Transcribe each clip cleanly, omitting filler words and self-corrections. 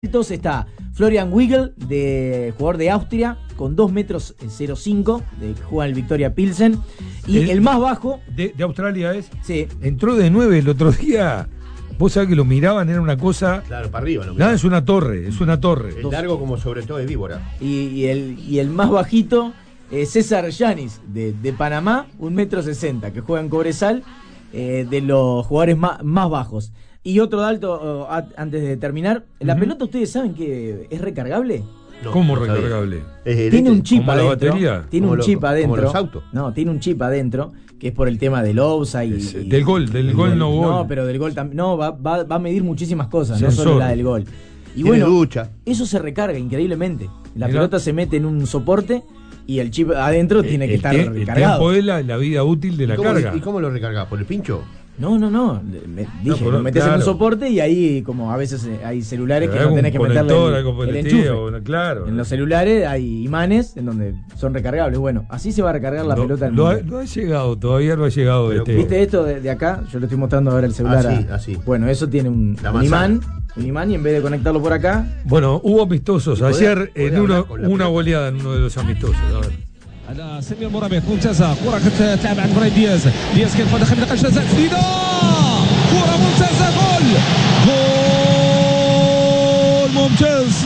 altos está Florian Wigel, jugador de Austria, con 2 metros 05, que juega en el Victoria Pilsen. Y el más bajo... De Australia es. Sí. Entró de 9 el otro día. Vos sabés que lo miraban, era una cosa... Claro, para arriba. Nada, es una torre. Es largo como sobre todo de víbora. Y el más bajito, César Yanis, de Panamá, 1,60 m, que juega en Cobresal, de los jugadores más bajos. Y otro alto, antes de terminar, ¿la pelota ustedes saben que es recargable? No, ¿cómo recargable? Tiene un chip adentro. Batería? Tiene un chip adentro. Como los autos. No, tiene un chip adentro, que es por el tema del offside. Del gol no gol. No, pero del gol también. No, va a medir muchísimas cosas, Sensor. no solo la del gol. Y tiene bueno, ducha. Eso se recarga increíblemente. La pelota se mete en un soporte y el chip adentro tiene que estar recargado. El tiempo es la vida útil de la carga. ¿Y cómo lo recargás? ¿Por el pincho? No. Lo metes en un soporte y ahí, como a veces hay celulares que no tenés que meterle el enchufe. Claro. En los celulares hay imanes en donde son recargables. Bueno, así se va a recargar la pelota. No ha llegado, todavía no ha llegado. ¿Viste esto de acá? Yo le estoy mostrando ahora el celular. Así. Bueno, eso tiene un imán, y en vez de conectarlo por acá... Bueno, hubo amistosos. Ayer una goleada en uno de los amistosos. A ver. على سمير مرابط ممتازة كرة كتلعب عند إبراهيم دياز كيدخل داخل منطقة الجزاء تسديدة كرة ممتازة جول ممتاز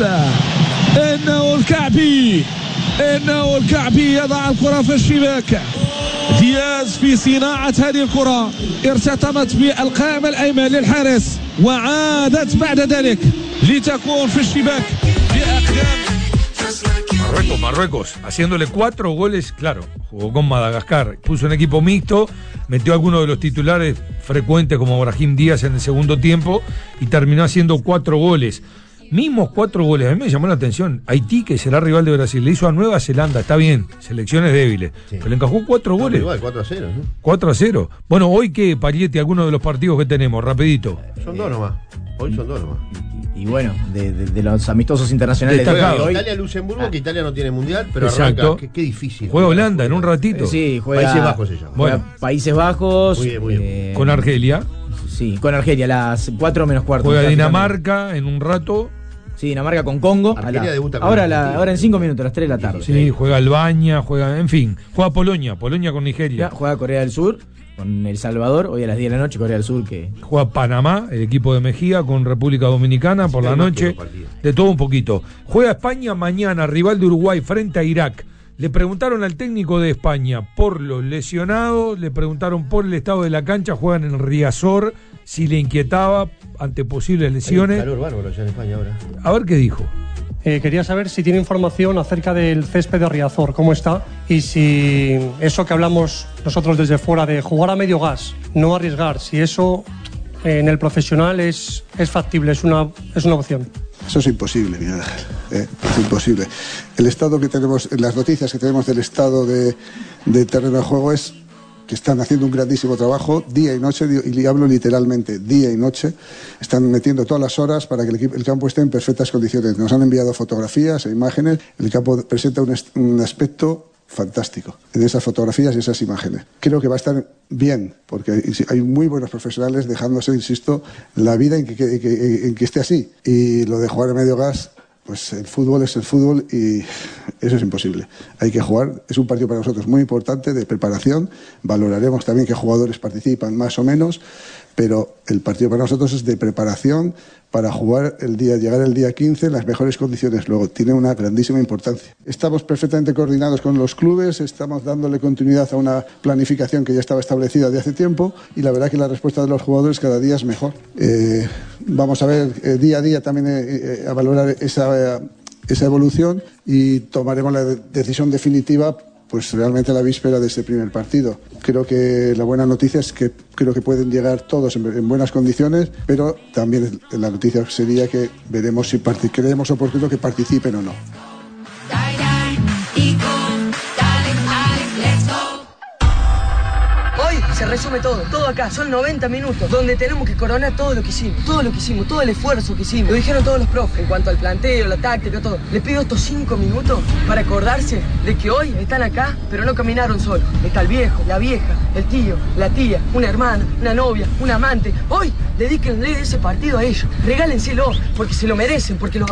إنه الكعبي يضع الكرة في الشباك دياز في صناعة هذه الكرة ارتطمت بالقائم الأيمن للحارس وعادت بعد ذلك لتكون في الشباك بأقدام Marruecos, haciéndole 4 goles, claro, jugó con Madagascar, puso un equipo mixto, metió a algunos de los titulares frecuentes como Brahim Díaz en el segundo tiempo y terminó haciendo 4 goles. Mismos 4 goles, a mí me llamó la atención. Haití, que será rival de Brasil, le hizo a Nueva Zelanda, está bien, selecciones débiles, pero le encajó 4 goles. Igual, 4-0, ¿no? 4-0. Bueno, hoy que Parietti, algunos de los partidos que tenemos, rapidito. Son 2 nomás. Hoy son 2 nomás. Y bueno, de los amistosos internacionales de hoy. Italia-Luxemburgo, que Italia no tiene mundial, pero exacto. Arranca. Qué difícil. Juega Holanda en un ratito. Sí, juega Países Bajos se llama. Bueno, Países Bajos. Muy bien. Con Argelia. Sí, con Argelia, las 4 menos cuarto. Juega Dinamarca en un rato. Sí, Dinamarca con Congo. Ahora en 5 minutos, a las 3 de la tarde. Sí, juega Albania, en fin. Juega Polonia con Nigeria. Juega Corea del Sur con El Salvador, hoy a las 10 de la noche, Corea del Sur que... Juega Panamá, el equipo de Mejía, con República Dominicana por la noche, de todo un poquito. Juega España mañana, rival de Uruguay, frente a Irak. Le preguntaron al técnico de España por los lesionados, le preguntaron por el estado de la cancha, juegan en Riazor, si le inquietaba ante posibles lesiones. Hay un calor bárbaro allá en España ahora. A ver qué dijo. Quería saber si tiene información acerca del césped de Riazor, cómo está, y si eso que hablamos nosotros desde fuera de jugar a medio gas, no arriesgar, si eso en el profesional es factible, es una opción. Eso es imposible, Miguel Ángel, es imposible. El estado que tenemos, las noticias que tenemos del estado de terreno de juego es que están haciendo un grandísimo trabajo día y noche, y hablo literalmente día y noche. Están metiendo todas las horas para que el campo esté en perfectas condiciones. Nos han enviado fotografías e imágenes. El campo presenta un aspecto fantástico en esas fotografías y esas imágenes. Creo que va a estar bien, porque hay muy buenos profesionales dejándose, insisto, la vida en que esté así. Y lo de jugar a medio gas, pues el fútbol es el fútbol y eso es imposible. Hay que jugar, es un partido para nosotros muy importante de preparación. Valoraremos también qué jugadores participan más o menos, pero el partido para nosotros es de preparación para llegar el día 15 en las mejores condiciones. Luego tiene una grandísima importancia. Estamos perfectamente coordinados con los clubes, estamos dándole continuidad a una planificación que ya estaba establecida de hace tiempo y la verdad que la respuesta de los jugadores cada día es mejor. Vamos a ver día a día también a valorar esa evolución y tomaremos la decisión definitiva pues realmente a la víspera de este primer partido. Creo que la buena noticia es que creo que pueden llegar todos en buenas condiciones, pero también la noticia sería que veremos si creemos oportuno que participen o no. Hoy se resume todo acá, son 90 minutos, donde tenemos que coronar todo lo que hicimos, todo el esfuerzo que hicimos. Lo dijeron todos los profes, en cuanto al planteo, la táctica, todo. Les pido estos 5 minutos para acordarse de que hoy están acá, pero no caminaron solos. Está el viejo, la vieja, el tío, la tía, una hermana, una novia, un amante. Hoy dedíquenle ese partido a ellos, regálenselo, porque se lo merecen, porque los